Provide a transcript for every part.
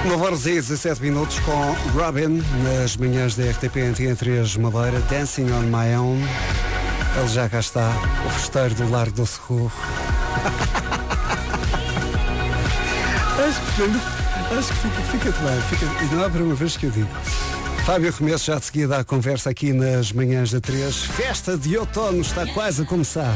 9 horas e 17 minutos com Robin nas manhãs da RTP Antena 3 Madeira, Dancing on My Own. Ele já cá está, o festeiro do Largo do Socorro. Acho que fica bem, e não é a primeira vez que eu digo. Fábio Remesso já de seguida à conversa aqui nas manhãs da 3. Festa de outono está quase a começar.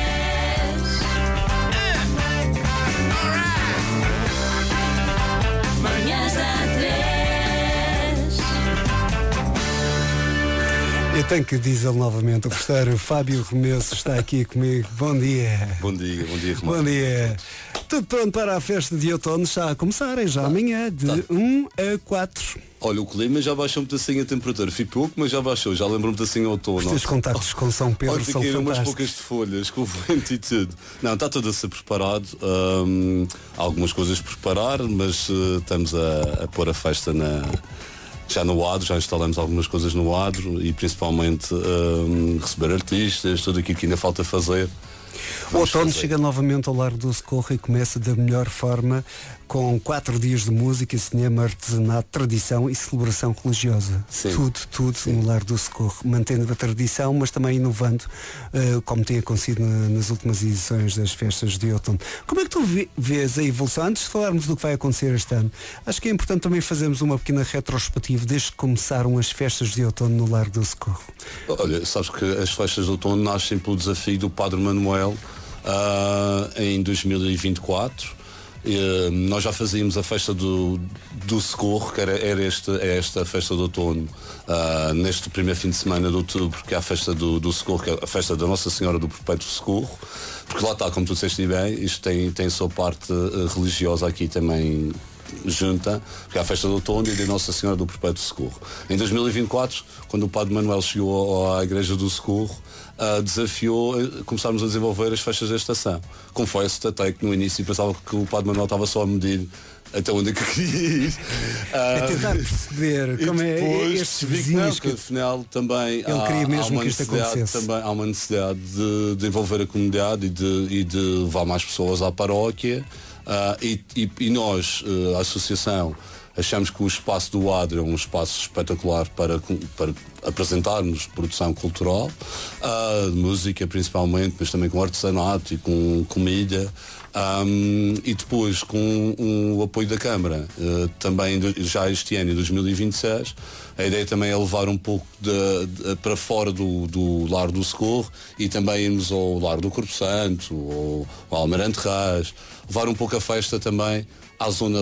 Eu tenho que dizer novamente, o professor Fábio Remesso está aqui comigo. Bom dia. Bom dia, Renato. Bom dia. Tudo pronto para a festa de outono, está a começar, é já amanhã, de 1 a 4. Olha, o clima já baixou um pedacinho a temperatura. Fui pouco, mas já baixou. Já lembro um pedacinho ao outono. Os teus contactos com São Pedro olha, são fantásticos. umas poucas de folhas, com o vento e tudo. Não, está tudo a ser preparado. Há algumas coisas a preparar, mas estamos a pôr a festa já no adro, já instalamos algumas coisas no adro e principalmente receber artistas, tudo aquilo que ainda falta fazer. O outono chega novamente ao Largo do Socorro e começa da melhor forma, com 4 dias de música, cinema, artesanato, tradição e celebração religiosa. Sim. Tudo Sim. no Largo do Socorro, mantendo a tradição, mas também inovando, como tem acontecido nas últimas edições das festas de outono. Como é que tu vês a evolução? Antes de falarmos do que vai acontecer este ano, acho que é importante também fazermos uma pequena retrospectiva desde que começaram as festas de outono no Largo do Socorro. Olha, sabes que as festas de outono nascem pelo desafio do Padre Manuel em 2024. Nós já fazíamos a festa do Socorro, que era esta festa de outono, neste primeiro fim de semana de outubro, que é a festa do Socorro, que é a festa da Nossa Senhora do Perpétuo Socorro, porque lá está, como tu disseste bem, isto tem a sua parte religiosa aqui também junta, que é a festa de outono e da Nossa Senhora do Perpétuo Socorro. Em 2024, quando o Padre Manuel chegou à Igreja do Socorro, desafiou começarmos a desenvolver as festas da estação. Confesso até que no início pensava que o Padre Manuel estava só a medir até onde é que eu queria ir. A tentar perceber como é estes vizinhos que afinal também ele queria mesmo que isto acontecesse. Também há uma necessidade de envolver a comunidade e de levar mais pessoas à paróquia. E nós, a associação, achamos que o espaço do Adro é um espaço espetacular para apresentarmos produção cultural, de música principalmente, mas também com artesanato e com comida, e depois com o apoio da Câmara. Também já este ano, em 2026, a ideia também é levar um pouco para fora do Largo do Socorro e também irmos ao Largo do Corpo Santo, ou ao Almirante Reis, levar um pouco a festa também à zona